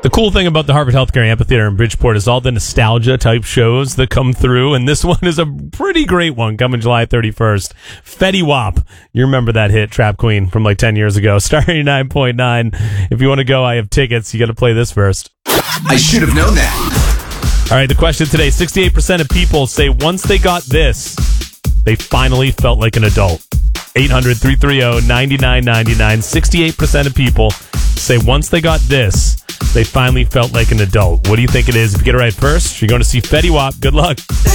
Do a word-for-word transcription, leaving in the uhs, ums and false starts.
The cool thing about the Harvard Healthcare Amphitheater in Bridgeport is all the nostalgia type shows that come through, and this one is a pretty great one coming July thirty-first. Fetty Wap. You remember that hit, Trap Queen, from like ten years ago. Star eighty-nine point nine. If you want to go, I have tickets. You got to play this first. I should have known that. All right, the question today, sixty-eight percent of people say once they got this, they finally felt like an adult. eight hundred, three three zero, nine nine nine nine. sixty-eight percent of people say once they got this, they finally felt like an adult. What do you think it is? If you get it right first, you're going to see Fetty Wap. Good luck.